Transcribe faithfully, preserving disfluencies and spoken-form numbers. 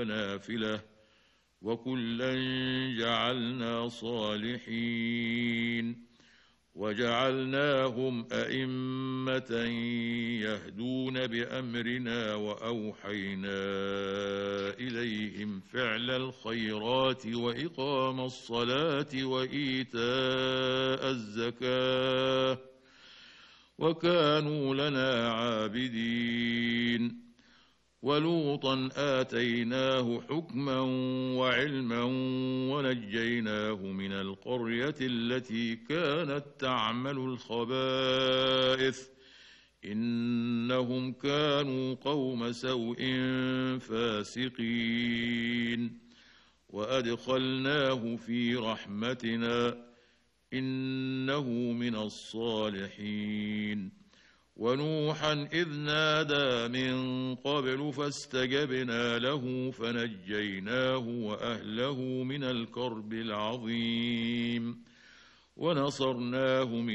ونافلة وكلا جعلنا صالحين وجعلناهم أئمة يهدون بأمرنا وأوحينا إليهم فعل الخيرات وإقام الصلاة وإيتاء الزكاة وكانوا لنا عابدين ولوطا آتيناه حكما وعلما ونجيناه من القرية التي كانت تعمل الخبائث إنهم كانوا قوم سوء فاسقين وأدخلناه في رحمتنا إنه من الصالحين ونوحا إذ نادى من قبل فاستجبنا له فنجيناه وأهله من الكرب العظيم ونصرناه من